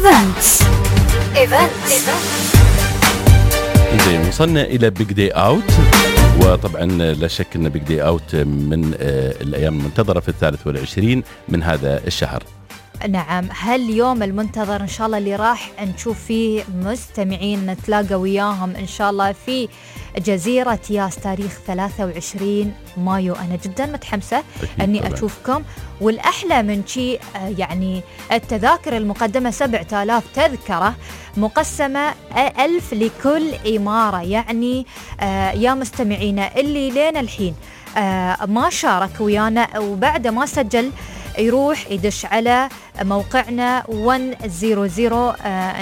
إيفنتس. زين، وصلنا إلى بيج داي أوت، وطبعا لا شك أن بيج داي أوت من الأيام المنتظرة في 23 من هذا الشهر. نعم، هاليوم المنتظر إن شاء الله اللي راح نشوف فيه مستمعين نتلاقى وياهم إن شاء الله في جزيرة ياس تاريخ 23 مايو. أنا جدا متحمسة أني طبعا أشوفكم. والأحلى من شيء يعني التذاكر المقدمة 7000 تذكرة مقسمة 1000 لكل إمارة. يعني يا مستمعينا اللي لين الحين ما شارك ويانا وبعد ما سجل يروح يدش على موقعنا 100